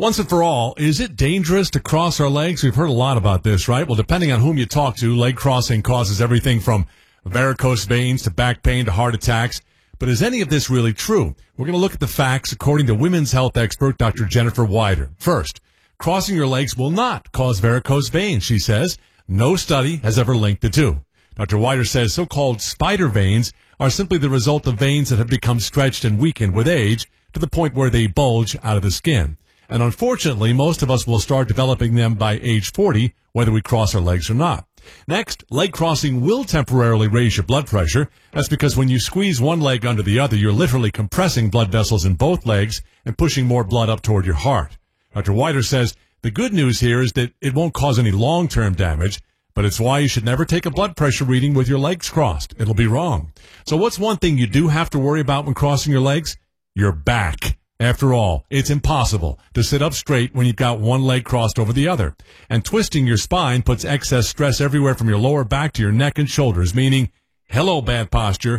Once and for all, is it dangerous to cross our legs? We've heard a lot about this, right? Well, depending on whom you talk to, leg crossing causes everything from varicose veins to back pain to heart attacks. But is any of this really true? We're going to look at the facts according to women's health expert Dr. Jennifer Weider. First, crossing your legs will not cause varicose veins, she says. No study has ever linked the two. Dr. Weider says so-called spider veins are simply the result of veins that have become stretched and weakened with age to the point where they bulge out of the skin. And unfortunately, most of us will start developing them by age 40, whether we cross our legs or not. Next, leg crossing will temporarily raise your blood pressure. That's because when you squeeze one leg under the other, you're literally compressing blood vessels in both legs and pushing more blood up toward your heart. Dr. Weider says the good news here is that it won't cause any long-term damage, but it's why you should never take a blood pressure reading with your legs crossed. It'll be wrong. So what's one thing you do have to worry about when crossing your legs? Your back. After all, it's impossible to sit up straight when you've got one leg crossed over the other. And twisting your spine puts excess stress everywhere from your lower back to your neck and shoulders, meaning, hello, bad posture.